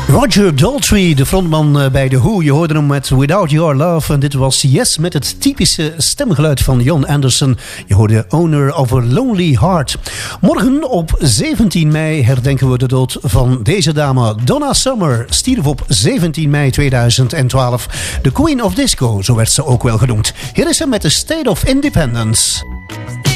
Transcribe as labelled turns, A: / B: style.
A: Roger Daltrey, de frontman bij The Who. Je hoorde hem met Without Your Love. En dit was Yes met het typische stemgeluid van Jon Anderson. Je hoorde Owner of a Lonely Heart. Morgen op 17 mei herdenken we de dood van deze dame. Donna Summer stierf op 17 mei 2012. De Queen of Disco, zo werd ze ook wel genoemd. Hier is ze met The State of Independence.